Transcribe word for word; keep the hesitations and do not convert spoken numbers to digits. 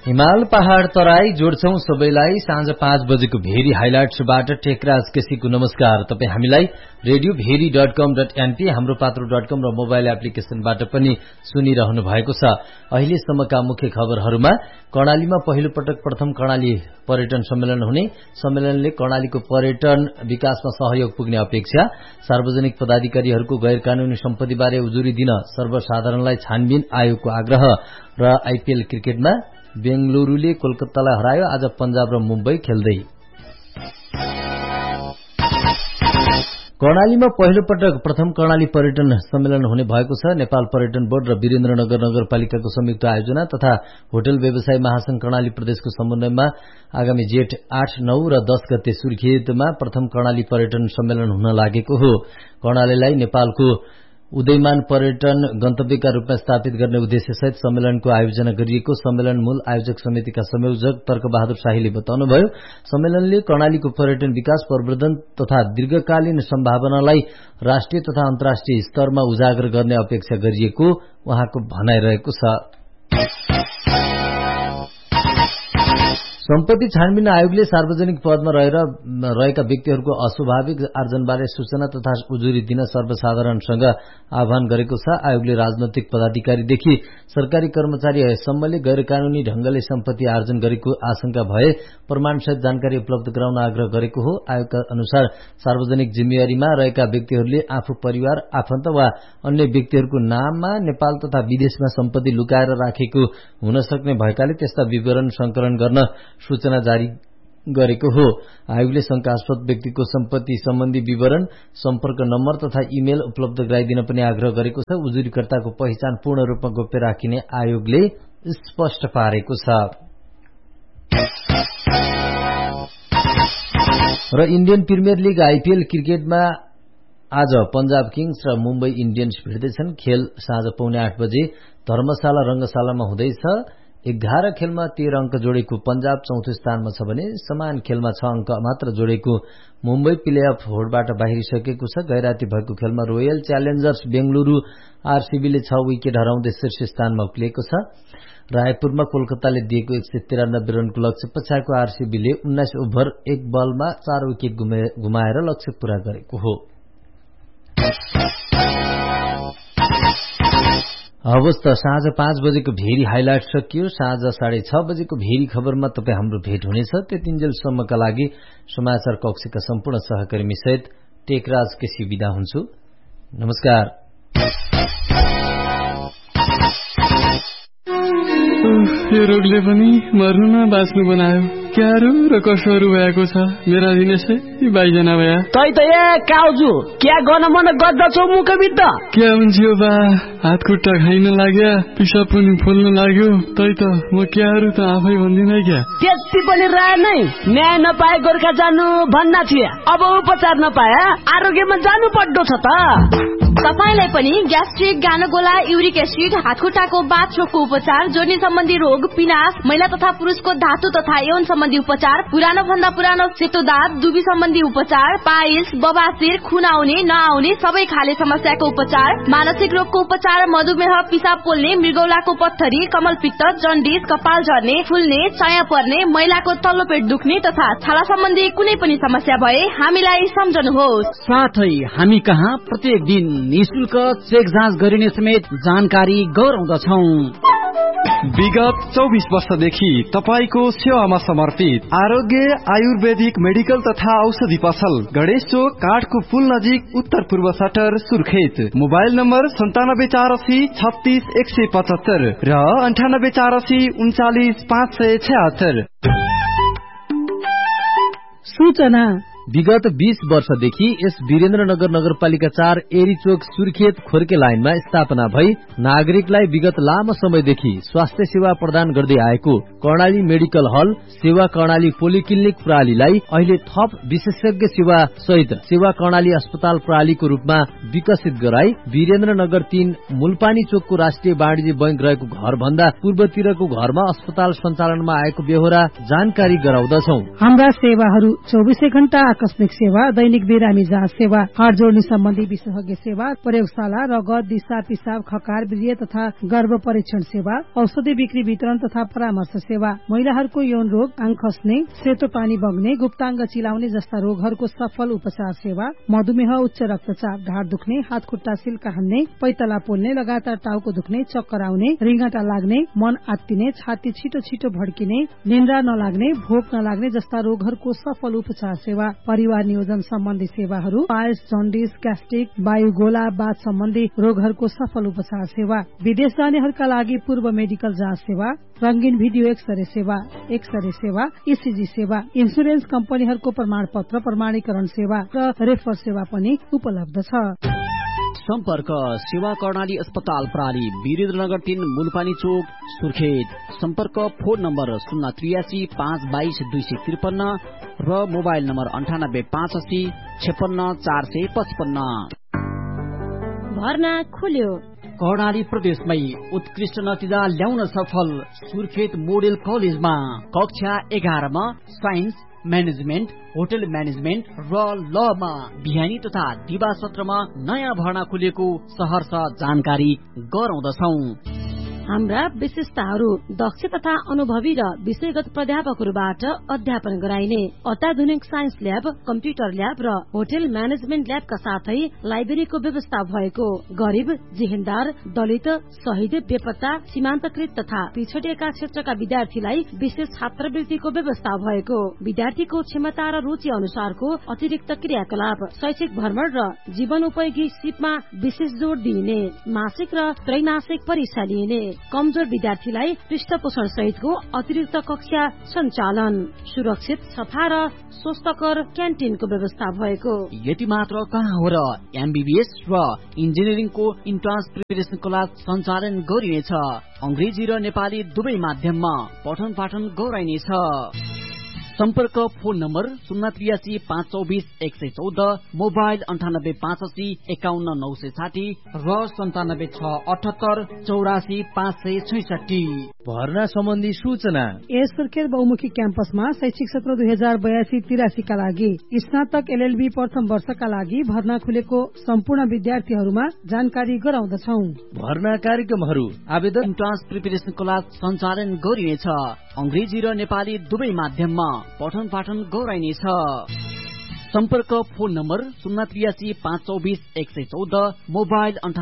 हिमाल पहाड़ तराई जोड्छौं सबैलाई। साँझ पाँच बजेको भेरी हाइलाइट्सबाट टेकराज केसीको नमस्कार। तपाई हामीलाई रेडियो भेरी डट कम डट एनपी, हाम्रो पात्रो डट कम र मोबाइल एप्लिकेशनबाट पनि सुनिरहनु भएको छ। अहिलेसम्मका मुख्य खबरहरूमा कर्णालीमा पहिलो पटक प्रथम कर्णाली पर्यटन सम्मेलन हुने, सम्मेलनले कर्णालीको पर्यटन विकासमा सहयोग पुग्ने अपेक्षा, सार्वजनिक पदाधिकारीहरूको गैर कानूनी सम्पत्तिबारे उजुरी दिन सर्वसाधारणलाई छानबिन आयोगको आग्रह र आइपीएल क्रिकेटमा बेंगलुरूले कोलकातालाई हरायो। आज पंजाब र मुम्बई खेल्दै। कर्णालीमा पहिलो पटक प्रथम कर्णाली पर्यटन सम्मेलन हुने भएको छ। नेपाल पर्यटन बोर्ड र वीरेन्द्रनगर नगरपालिकाको संयुक्त आयोजना तथा होटल व्यवसाय महासंघ कर्णाली प्रदेशको समन्वयमा आगामी जेठ आठ नौ र दस गते सुर्खेतमा प्रथम कर्णाली पर्यटन सम्मेलन हुन लागेको हो। कर्णालीलाई नेपालको उदयमान पर्यटन गन्तव्यका रूपमा स्थापित गर्ने उद्देश्यसहित सम्मेलनको आयोजना गरिएको सम्मेलन मूल आयोजक समितिका संयोजक तर्कबहादुर शाहीले बताउनुभयो। सम्मेलनले कर्णालीको पर्यटन विकास, प्रवर्धन तथा दीर्घकालीन सम्भावनालाई राष्ट्रिय तथा अन्तर्राष्ट्रिय स्तरमा उजागर गर्ने अपेक्षा गरिएको उहाँको भनाइरहेको छ। सम्पत्ति छानबिन आयोगले सार्वजनिक पदमा रहेर रहेका व्यक्तिहरूको अस्वाभाविक आर्जनबारे सूचना तथा उजुरी दिन सर्वसाधारणसँग आह्वान गरेको छ। आयोगले राजनैतिक पदाधिकारीदेखि सरकारी कर्मचारीसम्मले गैर कानूनी ढंगले सम्पत्ति आर्जन गरेको आशंका भए प्रमाणसहित जानकारी उपलब्ध गराउन आग्रह गरेको हो। आयोगका अनुसार सार्वजनिक जिम्मेवारीमा रहेका व्यक्तिहरूले आफू, परिवार, आफन्त वा अन्य व्यक्तिहरूको नाममा नेपाल तथा विदेशमा सम्पत्ति लुकाएर राखेको हुन सक्ने भएकाले त्यस्ता विवरण संकलन गर्न सूचना जारी गरेको हो। आयोगले शंकास्पद व्यक्तिको सम्पत्ति सम्बन्धी विवरण, सम्पर्क नम्बर तथा इमेल उपलब्ध गराइदिन पनि आग्रह गरेको छ। उजुरीकर्ताको पहिचान पूर्ण रूपमा गोप्य राखिने आयोगले स्पष्ट पारेको छ। र इन्डियन प्रिमियर लीग आइपीएल क्रिकेटमा आज पंजाब किङ्स र मुम्बई इन्डियन्स भिड्दैछन्। खेल साँझ पौने आठ बजे धर्मशाला रंगशालामा हुँदैछ। एघार खेलमा तेह्र अंक जोडेको पंजाब चौथो स्थानमा छ भने समान खेलमा छ अंक मात्र जोडेको मुम्बई प्लेअफ होडबाट बाहिरिसकेको छ। गैराती भएको खेलमा रोयल च्यालेन्जर्स बेंगलुरू आरसीबीले छ विकेट हराउँदै शीर्ष स्थानमा उक्लिएको छ। रायपुरमा कोलकाताले दिएको एक सय तिरानब्बे रनको लक्ष्य पछाएको आरसीबीले उन्नाइस ओभर एक बलमा चार विकेट गुमाएर लक्ष्य पूरा गरेको हो। अवस्थ साँझ पाँच बजेको भेरी हाइलाइट सकियो। साँझ साढे छ बजेको भेरी खबरमा तपाईँ हाम्रो भेट हुनेछ। त्यतिन्जेलसम्मका लागि समाचार कक्षका सम्पूर्ण सहकर्मी सहित टेकराज केसी बिदा हुन्छु। नमस्कार। यो रोगले पनि मर्नु न बाँच्नु बनायो। क्यारो र कसोहरू भएको छ मेरा दिनेशै बाइजना भया। तै त ए काउजु क्या गर्न मन गर्दछौ मुखबिद? क्या हुन्छ बा, हात खुट्टा खाइन लाग्यो, पिसाब पनि फुल्न लाग्यो। तै त म क्यारो त आफै भन्दिन क्या। त्यति पनि रहे नै न्याय नपाए गोर्खा जानु भन्ना थिए। अब उपचार नपाए आरोग्यमा जानु पर्दो छ त। तपाईलाई पनि ग्यास्ट्रिक, गानोगोला, युरिक एसिड, हातखुट्टाको बाथरोगको उपचार, जोर्नी सम्बन्धी रोग, पिनास, महिला तथा पुरुषको धातु तथा यौन सम्बन्धी उपचार, पुरानो भन्दा पुरानो सेतो दाँत, दुबी सम्बन्धी उपचार, पाइल्स, बबासिर, खुन आउने नआउने सबै खाले समस्याको उपचार, मानसिक रोगको उपचार, मधुमेह, पिसाब पोल्ने, मृगौलाको पत्थरी, कमलपित्त, जन्डिस, कपाल झर्ने, फुल्ने, चाया पर्ने, महिलाको तल्लो पेट दुख्ने तथा छाला सम्बन्धी कुनै पनि समस्या भए हामीलाई सम्झनुहोस्। साथै हामी कहाँ प्रत्येक दिन निशुल्क चेक जाँच गरिने समेत जानकारी गराउँदछौ। विगत चौबीस वर्षदेखि तपाईको सेवामा समर्पित आरोग्य आयुर्वेदिक मेडिकल तथा औषधि पसल, गणेश चोक, काठको पुल नजिक, उत्तर पूर्व सटर, सुर्खेत। मोबाइल नम्बर सन्तानब्बे चार असी छत्तीस एक सय पचहत्तर र अन्ठानब्बे चार असी उन्चालिस पाँच सय छयत्तर। सूचना विगत बीस वर्षदेखि यस वीरेन्द्रनगर नगरपालिका चार एरीचोक सुर्खेत खोर्के लाइनमा स्थापना भई नागरिकलाई विगत लामो समयदेखि स्वास्थ्य सेवा प्रदान गर्दै आएको कर्णाली मेडिकल हल सेवा कर्णाली पोलिक्लिनिक प्रणालीलाई अहिले थप विशेषज्ञ सेवा सहित सेवा कर्णाली अस्पताल प्रणालीको रूपमा विकसित गराई वीरेन्द्रनगर तीन मूलपानी चोकको राष्ट्रिय वाणिज्य बैंक रहेको घर भन्दा पूर्वतिरको घरमा अस्पताल सञ्चालनमा आएको बेहोरा जानकारी गराउँदछौ। हाम्रा सेवाहरू चौबीसै घण्टा आकस्मिक सेवा, दैनिक बिरामी जाँच सेवा, हाड जोड्ने सम्बन्धी विशेषज्ञ सेवा, प्रयोगशाला, रगत, दिशा, पिसाब, खकार, वीर्य तथा गर्भ परीक्षण सेवा, औषधि बिक्री वितरण तथा परामर्श सेवा, महिलाहरूको यौन रोग, आङ खस्ने, सेतो पानी बग्ने, गुप्ताङ्ग चिलाउने जस्ता रोगहरूको सफल उपचार सेवा, मधुमेह, उच्च रक्तचाप, ढाड दुख्ने, हात खुट्टा सिल्का हान्ने, पैतला पोल्ने, लगातार टाउको दुख्ने, चक्कर आउने, रिङ्गटा लाग्ने, मन आत्तिने, छाती छिटो छिटो भड्किने, निन्द्रा नलाग्ने, भोक नलाग्ने जस्ता रोगहरूको सफल उपचार सेवा, परिवार नियोजन सम्बन्धी सेवाहरू, पायल्स, जन्डिस, ग्यास्ट्रिक, वायुगोला, बाथ सम्बन्धी रोगहरूको सफल उपचार सेवा, विदेश जानेहरूका लागि पूर्व मेडिकल जाँच सेवा, रंगीन भिडियो एक्सरे सेवा, एक्सरे सेवा, ईसीजी सेवा, इन्सुरेन्स कम्पनीहरूको प्रमाणपत्र प्रमाणीकरण सेवा र रेफर सेवा पनि उपलब्ध छ। सम्पर्क सेवा कर्णाली अस्पताल प्रणाली, वीरेन्द्रनगर तीन, मुलपानी चोक, सुर्खेत। सम्पर्क फोन नम्बर शून्य त्रियासी पाँच बाइस दुई सय त्रिपन्न र मोबाइल नम्बर अन्ठानब्बे पाँच अस्सी छेपन्न चार सय पचपन्न। भर्ना खुल्यो। कर्णाली प्रदेशमै उत्कृष्ट नतिजा ल्याउन सफल सुर्खेत मोडेल कलेजमा कक्षा एघारमा साइन्स, म्यानेजमेन्ट, होटल म्यानेजमेन्ट र लमा बिहानी तथा दिवा सत्रमा नयाँ भर्ना खुलेको सहर्ष जानकारी गराउँदछौ। हाम्रा विशेषताहरू दक्ष तथा अनुभवी र विषयगत प्राध्यापकहरूबाट अध्यापन गराइने अत्याधुनिक साइन्स ल्याब, कम्प्युटर ल्याब र होटल म्यानेजमेन्ट ल्याबका साथै लाइब्रेरीको व्यवस्था भएको, गरिब, जिहेन्दार, दलित, शहीद, बेपत्ता, सीमान्तकृत तथा पिछडिएका क्षेत्रका विद्यार्थीलाई विशेष छात्रवृत्तिको व्यवस्था भएको, विद्यार्थीको क्षमता र रुचि अनुसारको अतिरिक्त क्रियाकलाप, शैक्षिक भ्रमण र जीवनोपयोगी सिपमा विशेष जोड़ दिइने, मासिक र त्रैमासिक परीक्षा लिइने, कमजोर विद्यार्थीलाई पृष्ठपोषण सहितको अतिरिक्त कक्षा सञ्चालन, सुरक्षित, सफा र स्वस्थकर क्यान्टिनको व्यवस्था भएको। यति मात्र कहाँ हो र एमबीबीएस र इन्जिनियरिङको इन्ट्रान्स प्रिपरेसन क्लास सञ्चालन गरिनेछ। अंग्रेजी र नेपाली दुवै माध्यममा पठन पाठन गराइनेछ। सम्पर्क फोन नम्बर शून्य त्रियासी पाँच चौबिस एक सय चौध, मोबाइल अन्ठानब्बे पाँच अस्सी एकाउन्न नौ सय साठी र सन्तानब्बे छ अठहत्तर चौरासी पाँच सय छैसठी। भर्ना सम्बन्धी सूचना यस सुर्खेत बहुमुखी क्याम्पसमा शैक्षिक सत्र दुई हजार बयासी तिरासी का लागि स्नातक एलएलबी प्रथम वर्षका लागि भर्ना खुलेको सम्पूर्ण विद्यार्थीहरूमा जानकारी गराउँदछौ। भर्ना कार्यक्रमहरू आवेदन इन्ट्रान्स प्रिपरेसन क्लास सञ्चालन गरिनेछ। अंग्रेजी र नेपाली दुवै माध्यममा पठन पाठन गराइनेछ। सम्पर्क फोन नम्बर शून्य त्रियासी पाँच चौबिस एक सय चौध, मोबाइल